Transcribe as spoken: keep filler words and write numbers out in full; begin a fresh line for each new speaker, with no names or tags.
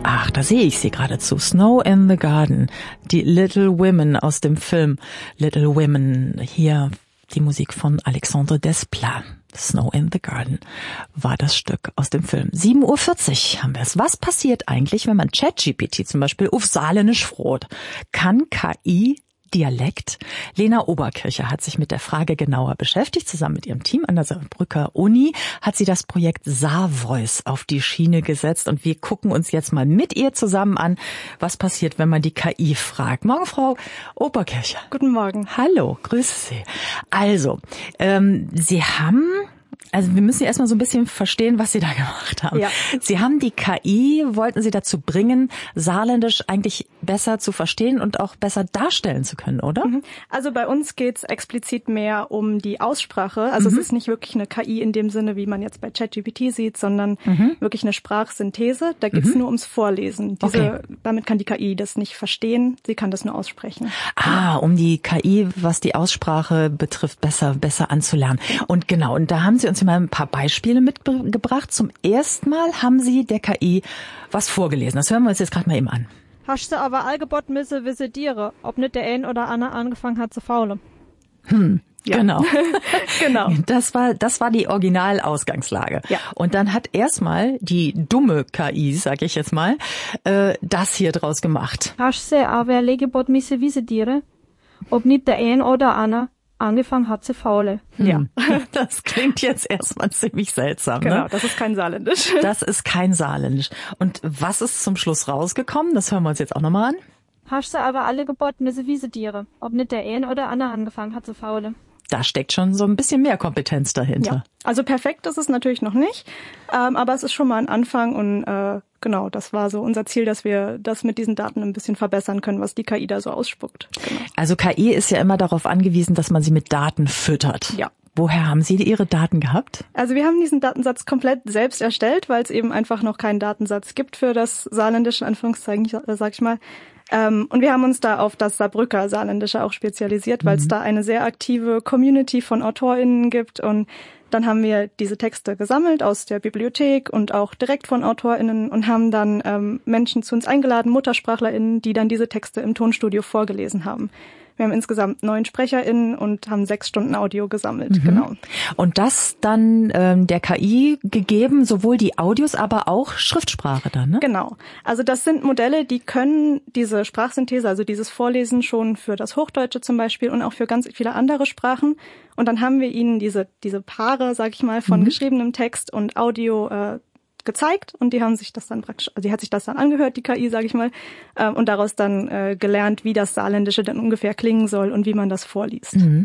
Ach, da sehe ich sie geradezu. Snow in the Garden. Die Little Women aus dem Film Little Women. Hier die Musik von Alexandre Desplat. Snow in the Garden war das Stück aus dem Film. sieben Uhr vierzig haben wir es. Was passiert eigentlich, wenn man ChatGPT zum Beispiel auf Saarländisch fragt? Kann K I Dialekt? Lena Oberkircher hat sich mit der Frage genauer beschäftigt. Zusammen mit ihrem Team an der Saarbrücker Uni hat sie das Projekt Saarvoice auf die Schiene gesetzt. Und wir gucken uns jetzt mal mit ihr zusammen an, was passiert, wenn man die K I fragt. Morgen, Frau Oberkircher.
Guten Morgen.
Hallo, grüße Sie. Also, ähm, Sie haben... Also wir müssen erstmal so ein bisschen verstehen, was Sie da gemacht haben.
Ja.
Sie haben die K I, wollten Sie dazu bringen, Saarländisch eigentlich besser zu verstehen und auch besser darstellen zu können, oder?
Also bei uns geht's explizit mehr um die Aussprache. Also mhm. es ist nicht wirklich eine K I in dem Sinne, wie man jetzt bei ChatGPT sieht, sondern mhm. wirklich eine Sprachsynthese. Da geht's mhm. nur ums Vorlesen. Diese, okay. Damit kann die K I das nicht verstehen, sie kann das nur aussprechen.
Ah, um die K I, was die Aussprache betrifft, besser besser anzulernen. Und genau, und da haben Sie uns mal ein paar Beispiele mitgebracht. Zum ersten Mal haben Sie der K I was vorgelesen. Das hören wir uns jetzt gerade mal eben an.
Hast du aber allgebot müsse visitieren, ob nicht der ein oder andere angefangen hat zu faulen.
Hm. Ja. Genau.
Genau.
Das war, das war die Originalausgangslage.
Ja.
Und dann hat erstmal die dumme K I, sag ich jetzt mal, äh, das hier draus gemacht.
Hast du aber allgebot müsse visitieren, ob nicht der ein oder andere angefangen hat zu faulen.
Ja, das klingt jetzt erstmal ziemlich seltsam.
Genau,
ne?
Das ist kein Saarländisch.
Das ist kein Saarländisch. Und was ist zum Schluss rausgekommen? Das hören wir uns jetzt auch nochmal an.
Hast du aber alle geboten, müsse visitieren, ob nicht der ein oder andere angefangen hat zu faulen.
Da steckt schon so ein bisschen mehr Kompetenz dahinter.
Ja. Also perfekt ist es natürlich noch nicht, ähm, aber es ist schon mal ein Anfang und äh, genau, das war so unser Ziel, dass wir das mit diesen Daten ein bisschen verbessern können, was die K I da so ausspuckt. Genau.
Also K I ist ja immer darauf angewiesen, dass man sie mit Daten füttert.
Ja.
Woher haben Sie Ihre Daten gehabt?
Also wir haben diesen Datensatz komplett selbst erstellt, weil es eben einfach noch keinen Datensatz gibt für das Saarländische, in Anführungszeichen, sag ich mal. Ähm, und wir haben uns da auf das Saarbrücker Saarländische auch spezialisiert, weil es mhm. da eine sehr aktive Community von AutorInnen gibt. Und dann haben wir diese Texte gesammelt aus der Bibliothek und auch direkt von AutorInnen und haben dann ähm, Menschen zu uns eingeladen, MuttersprachlerInnen, die dann diese Texte im Tonstudio vorgelesen haben. Wir haben insgesamt neun SprecherInnen und haben sechs Stunden Audio gesammelt, mhm. genau.
Und das dann ähm, der K I gegeben, sowohl die Audios, aber auch Schriftsprache dann, ne?
Genau. Also das sind Modelle, die können diese Sprachsynthese, also dieses Vorlesen schon für das Hochdeutsche zum Beispiel und auch für ganz viele andere Sprachen. Und dann haben wir ihnen diese diese Paare, sag ich mal, von mhm. geschriebenem Text und Audio äh, gezeigt und die haben sich das dann praktisch, also die hat sich das dann angehört, die K I, sage ich mal, äh, und daraus dann äh, gelernt, wie das Saarländische dann ungefähr klingen soll und wie man das vorliest. Mhm.